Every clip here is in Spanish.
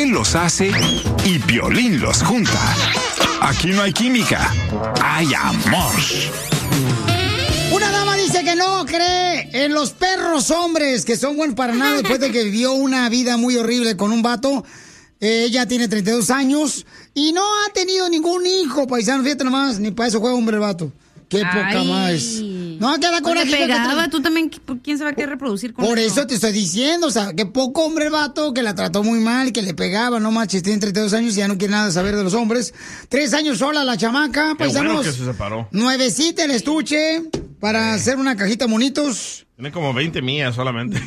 Él los hace y Piolín los junta. Aquí no hay química, hay amor. Una dama dice que no cree en los perros hombres, que son buenos para nada después de que vivió una vida muy horrible con un vato. Ella tiene 32 años y no ha tenido ningún hijo, paisano. Fíjate nomás, ni para eso juega hombre el vato. Qué poca más. No, que da coraje. Te pegaba, tú también, ¿quién sabe qué reproducir con Por eso te estoy diciendo, o sea, que poco hombre el vato, que la trató muy mal, que le pegaba, no manches, tiene 32 años y ya no quiere nada saber de los hombres. 3 años sola la chamaca, paisanos. Qué bueno que se separó. Nuevecita el estuche para hacer una cajita monitos. Tiene como 20 millas solamente.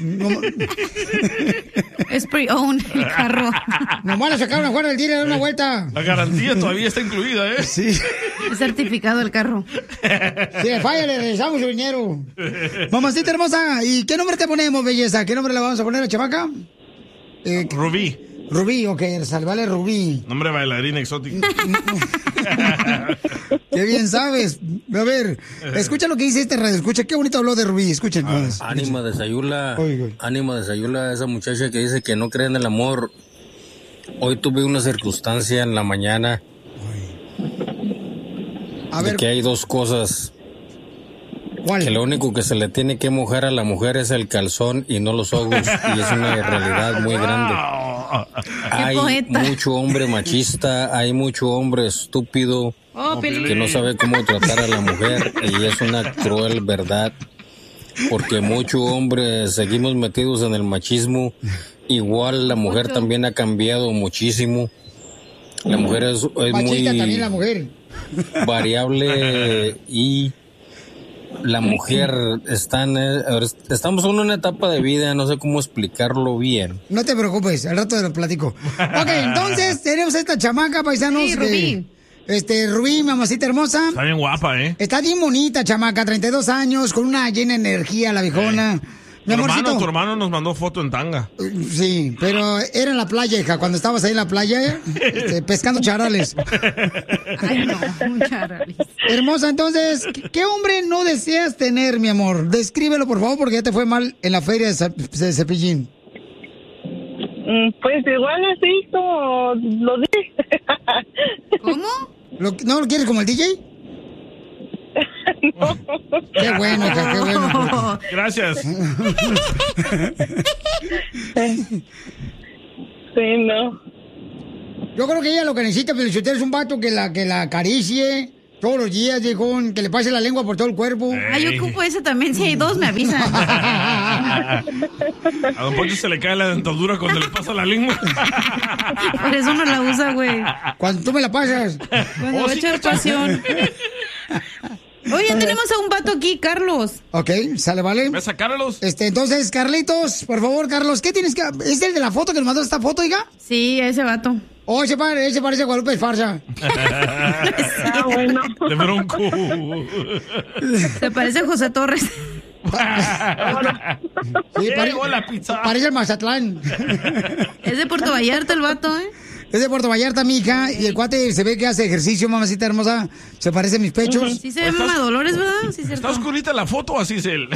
Es pre-owned el carro. Nomás lo sacaron afuera del día y dar una vuelta. La garantía todavía está incluida, ¿eh? Sí. Es certificado el carro. Si le falla, le regresamos el dinero. Mamacita hermosa, ¿y qué nombre te ponemos, belleza? ¿Qué nombre le vamos a poner a chamaca? Rubí. Rubí, ok, salvale Rubí. Nombre bailarín exótico. Qué bien sabes. A ver, escucha lo que dice este radio. Escucha, qué bonito habló de Rubí. Escuchen. Ánimo de Sayula. Ánimo de Sayula, esa muchacha que dice que no cree en el amor. Hoy tuve una circunstancia en la mañana. De que hay dos cosas. ¿Cuál? Que lo único que se le tiene que mojar a la mujer es el calzón y no los ojos. Y es una realidad muy grande. Hay mucho hombre machista, hay mucho hombre estúpido que no sabe cómo tratar a la mujer, y es una cruel verdad, porque mucho hombre seguimos metidos en el machismo. Igual la mujer también ha cambiado muchísimo. La mujer es muy también la mujer. variable, y la mujer estamos en una etapa de vida, no sé cómo explicarlo bien. No te preocupes, al rato te lo platico. Ok, entonces tenemos a esta chamaca, paisanos. Sí, Rubí. Rubí, mamacita hermosa. Está bien guapa, ¿eh? Está bien bonita, chamaca, 32 años, con una llena de energía, la viejona. Mi amorcito. Tu hermano nos mandó foto en tanga. Sí, pero era en la playa, hija, cuando estabas ahí en la playa, pescando charales. Ay, no, charales. Hermosa, entonces, ¿qué hombre no deseas tener, mi amor? Descríbelo, por favor, porque ya te fue mal en la feria de Cepillín. Pues igual así como lo dije. ¿Cómo? ¿No lo quieres como el DJ? No. Qué bueno, hija, qué bueno. Gracias. Sí, no. Yo creo que ella lo que necesita, Felicitero, es un vato que la acaricie todos los días, viejón, que le pase la lengua por todo el cuerpo. Ay, yo ocupo ese también. Si hay dos, me avisan. A Don Poncho se le cae la dentadura cuando le pasa la lengua. Por eso no la usa, güey. Cuando tú me la pasas. Cuando va a echar pasión. Oye, tenemos a un vato aquí, Carlos. Ok, sale, vale. ¿Ves a Carlos? Entonces, Carlitos, por favor, Carlos, ¿qué tienes que...? ¿Es el de la foto que nos mandó esta foto, oiga? Sí, ese vato. Oh, ese parece a Guadalupe Esparza. Bueno. De Bronco. Se parece a José Torres. Sí, la pizza. Parece el Mazatlán. Es de Puerto Vallarta el vato, ¿eh? Es de Puerto Vallarta, mija, y el cuate se ve que hace ejercicio, mamacita hermosa. Se parece a mis pechos. Sí se ve Mama Dolores, ¿verdad? Sí, cierto. ¿Está oscurita la foto o así es él?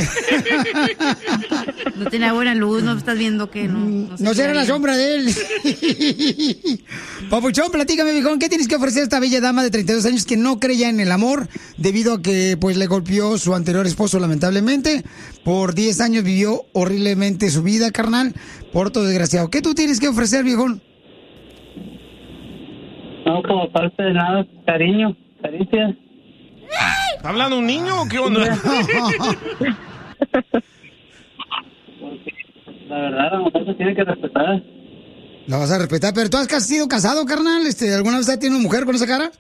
No tiene buena luz, no estás viendo que no. No será la sombra de él. Papuchón, platícame, viejón, ¿qué tienes que ofrecer a esta bella dama de 32 años que no creía en el amor debido a que pues le golpeó su anterior esposo, lamentablemente? Por 10 años vivió horriblemente su vida, carnal, por todo desgraciado. ¿Qué tú tienes que ofrecer, viejón? No, como parte de nada, cariño, caricias. ¿Está hablando un niño o qué onda? La verdad, la mujer se tiene que respetar. La vas a respetar, pero tú has sido casado, carnal. ¿Alguna vez has tenido una mujer con esa cara?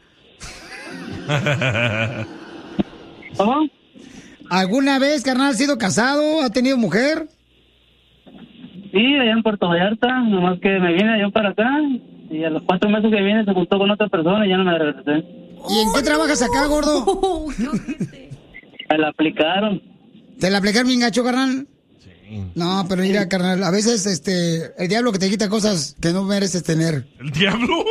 ¿Cómo? ¿Alguna vez, carnal, has sido casado? ¿Ha tenido mujer? Sí, allá en Puerto Vallarta, nomás que me vine yo para acá. Y a los 4 meses que viene se juntó con otra persona y ya no me regresé. ¿Y en qué trabajas acá, gordo? Me la aplicaron. ¿Te la aplicaron bien gacho, carnal? Sí. No, pero mira, carnal, a veces el diablo que te quita cosas que no mereces tener. ¿El diablo?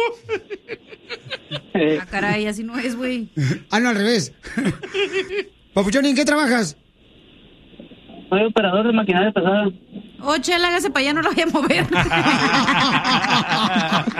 Ah, caray, así no es, güey. No, al revés. Papuchón, ¿en qué trabajas? Soy operador de maquinaria pesada. Oh, chela, hágase para allá, no lo voy a mover.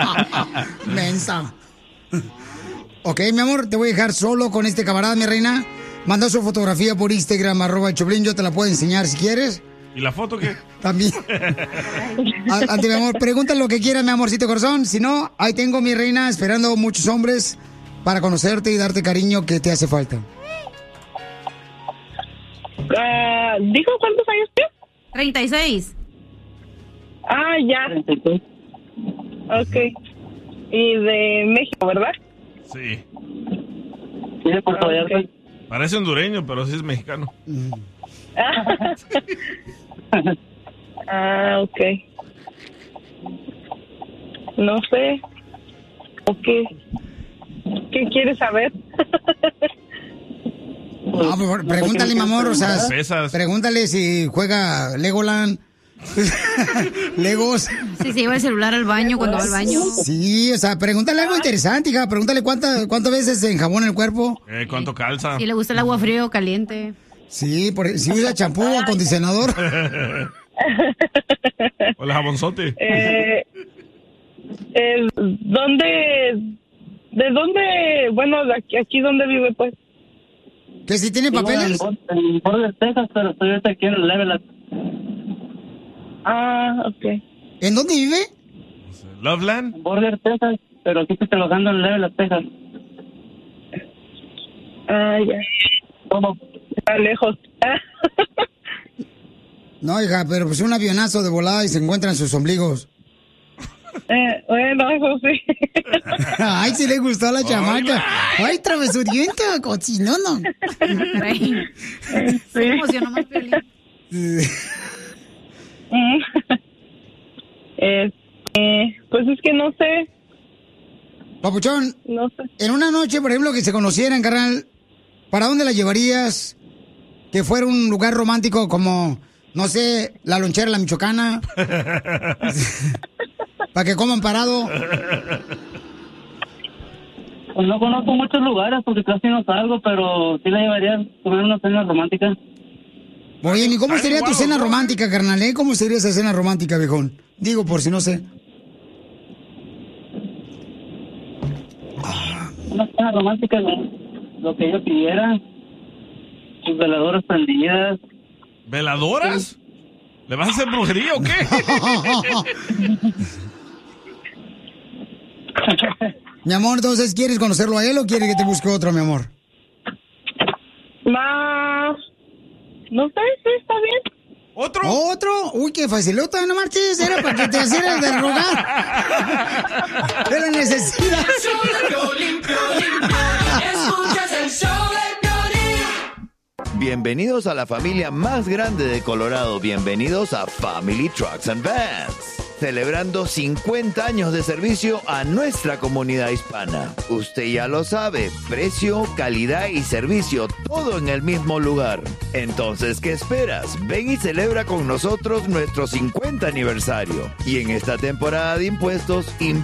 mensa. Ok, mi amor, te voy a dejar solo con este camarada, mi reina. Manda su fotografía por Instagram, @Choplin, yo te la puedo enseñar si quieres. ¿Y la foto qué? También. Ante mi amor, pregúntale lo que quieras, mi amorcito corazón. Si no, ahí tengo, mi reina, esperando muchos hombres para conocerte y darte cariño que te hace falta. ¿Dijo cuántos años tienes? 36. Ah, ya. Ok. Y de México, ¿verdad? Sí. Sí, de Puerto Vallarta. Ok. Parece hondureño, pero sí es mexicano. Ok. No sé. ¿O qué? ¿Qué quieres saber? No, por pregúntale, mi amor, o sea, Pesas. pregúntale si juega Legoland. Legos. Si se lleva el celular al baño cuando va al baño. Sí, o sea, pregúntale algo interesante, hija. Pregúntale cuántas veces se enjabona el cuerpo. ¿Cuánto calza? Si le gusta el agua fría o caliente. Sí, si usa champú o acondicionador. O el jabonzote. ¿De dónde? Bueno, de aquí donde vive, pues. ¿Que si tiene papeles? En Border, Texas, pero estoy ahorita aquí en Leveland. Ah, ok. ¿En dónde vive? Loveland. En Border, Texas, pero aquí estoy trabajando en Leveland, Texas. Ah, ya. ¿Cómo? Está lejos. No, hija, pero pues un avionazo de volada y se encuentran sus ombligos. Bueno, eso sí. Ay, sí le gustó a la chamaca. Ay, travesurienta, cochinona. Ay, se emocionó más feliz. Pues es que no sé. Papuchón, No sé. en una noche, por ejemplo, que se conocieran, carnal, ¿para dónde la llevarías? Que fuera un lugar romántico como, no sé, la lonchera La Michoacana. Para que coman parado. Pues no conozco muchos lugares porque casi no salgo, pero sí la llevaría a comer una cena romántica. Oye, ¿y cómo Ay, sería tu guau, cena guau. romántica, carnal? ¿Cómo sería esa cena romántica, viejón? Digo, por si no sé. Una cena romántica, lo que yo pidiera. Sus veladoras prendidas. ¿Veladoras? ¿Le vas a hacer brujería o qué? Mi amor, entonces, ¿quieres conocerlo a él o quieres que te busque otro, mi amor? No sé, sí, está bien. ¿Otro? ¿Otro? Uy, qué facilota, no marches. Era para que te hicieras de rogar. Pero necesitas. Escuchas el show de Piolín. Bienvenidos a la familia más grande de Colorado. Bienvenidos a Family Trucks and Vans. Celebrando 50 años de servicio a nuestra comunidad hispana. Usted ya lo sabe, precio, calidad y servicio, todo en el mismo lugar. Entonces, ¿qué esperas? Ven y celebra con nosotros nuestro 50 aniversario. Y en esta temporada de impuestos,